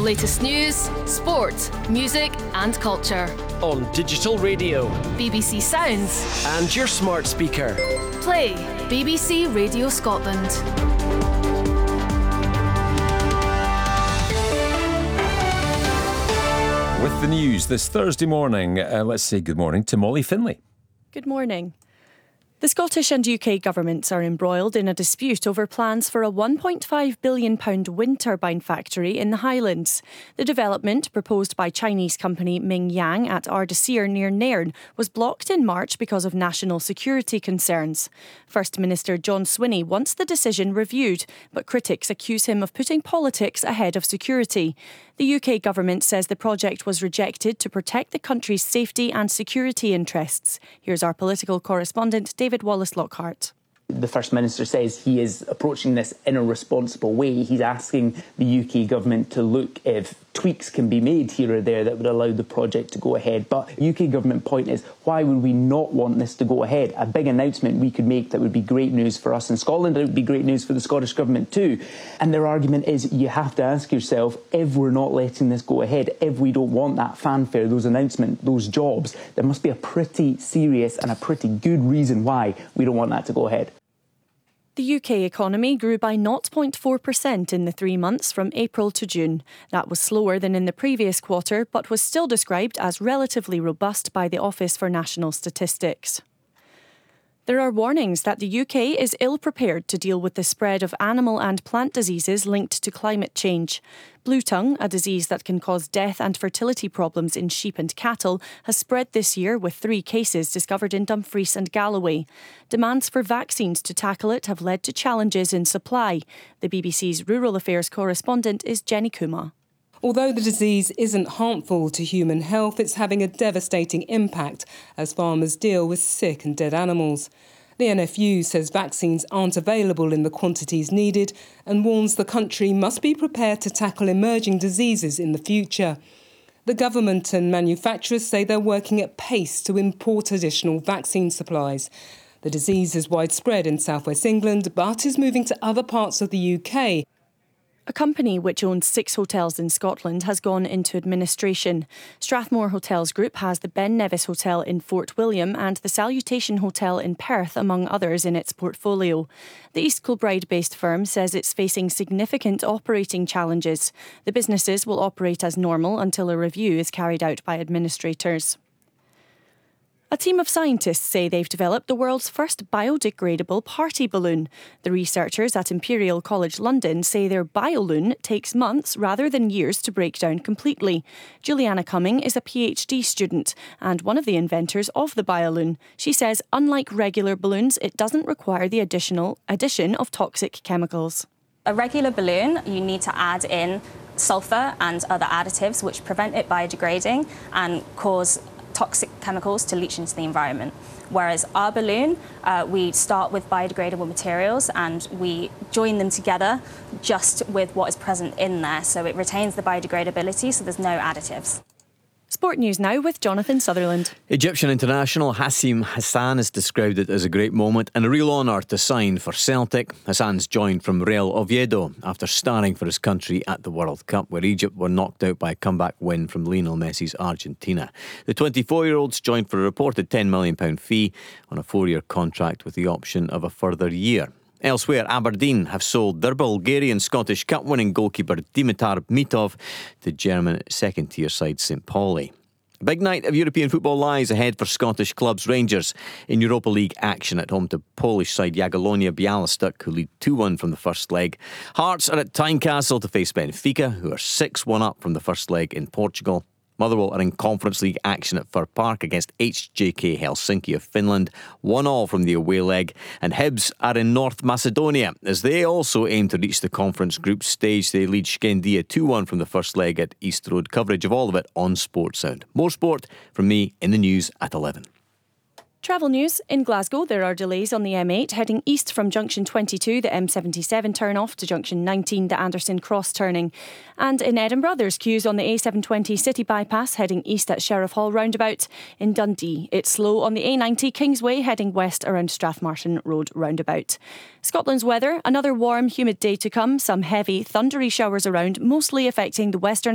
latest news, sport, music and culture. On digital radio, BBC Sounds and your smart speaker. Play BBC Radio Scotland. With the news this Thursday morning, let's say good morning to Molly Finlay. Good morning. The Scottish and UK governments are embroiled in a dispute over plans for a £1.5 billion wind turbine factory in the Highlands. The development, proposed by Chinese company Mingyang at Ardasir near Nairn, was blocked in March because of national security concerns. First Minister John Swinney wants the decision reviewed, but critics accuse him of putting politics ahead of security. The UK government says the project was rejected to protect the country's safety and security interests. Here's our political correspondent, David Wallace-Lockhart. The First Minister says he is approaching this in a responsible way. He's asking the UK government to look if tweaks can be made here or there that would allow the project to go ahead. But the UK government point is, why would we not want this to go ahead? A big announcement we could make that would be great news for us in Scotland. It would be great news for the Scottish government too. And their argument is, you have to ask yourself, if we're not letting this go ahead, if we don't want that fanfare, those announcements, those jobs, there must be a pretty serious and a pretty good reason why we don't want that to go ahead. The UK economy grew by 0.4% in the 3 months from April to June. That was slower than in the previous quarter, but was still described as relatively robust by the Office for National Statistics. There are warnings that the UK is ill-prepared to deal with the spread of animal and plant diseases linked to climate change. Blue tongue, a disease that can cause death and fertility problems in sheep and cattle, has spread this year with 3 cases discovered in Dumfries and Galloway. Demands for vaccines to tackle it have led to challenges in supply. The BBC's Rural Affairs correspondent is Jenny Kuma. Although the disease isn't harmful to human health, it's having a devastating impact as farmers deal with sick and dead animals. The NFU says vaccines aren't available in the quantities needed and warns the country must be prepared to tackle emerging diseases in the future. The government and manufacturers say they're working at pace to import additional vaccine supplies. The disease is widespread in southwest England but is moving to other parts of the UK. A company which owns 6 hotels in Scotland has gone into administration. Strathmore Hotels Group has the Ben Nevis Hotel in Fort William and the Salutation Hotel in Perth, among others, in its portfolio. The East Kilbride-based firm says it's facing significant operating challenges. The businesses will operate as normal until a review is carried out by administrators. A team of scientists say they've developed the world's first biodegradable party balloon. The researchers at Imperial College London say their BioLoon takes months rather than years to break down completely. Juliana Cumming is a PhD student and one of the inventors of the BioLoon. She says, unlike regular balloons, it doesn't require the addition of toxic chemicals. A regular balloon, you need to add in sulphur and other additives which prevent it biodegrading and cause toxic chemicals to leach into the environment. Whereas our balloon, we start with biodegradable materials and we join them together just with what is present in there. So it retains the biodegradability, so there's no additives. Sport news now with Jonathan Sutherland. Egyptian international Hassim Hassan has described it as a great moment and a real honour to sign for Celtic. Hassan's joined from Real Oviedo after starring for his country at the World Cup, where Egypt were knocked out by a comeback win from Lionel Messi's Argentina. The 24-year-old's joined for a reported £10 million fee on a 4-year contract with the option of a further year. Elsewhere, Aberdeen have sold their Bulgarian Scottish Cup winning goalkeeper Dimitar Mitov to German second-tier side St Pauli. A big night of European football lies ahead for Scottish clubs. Rangers in Europa League action at home to Polish side Jagiellonia Białystok, who lead 2-1 from the first leg. Hearts are at Tynecastle to face Benfica, who are 6-1 up from the first leg in Portugal. Motherwell are in Conference League action at Fir Park against HJK Helsinki of Finland, 1-1 from the away leg, and Hibs are in North Macedonia as they also aim to reach the conference group stage. They lead Skendia 2-1 from the first leg at East Road. Coverage of all of it on Sportsound. More sport from me in the news at 11. Travel news. In Glasgow, there are delays on the M8 heading east from Junction 22, the M77 turn-off, to Junction 19, the Anderson Cross turning. And in Edinburgh, there's queues on the A720 City Bypass heading east at Sheriff Hall roundabout. In Dundee, it's slow on the A90 Kingsway heading west around Strathmartin Road roundabout. Scotland's weather, another warm, humid day to come. Some heavy, thundery showers around, mostly affecting the western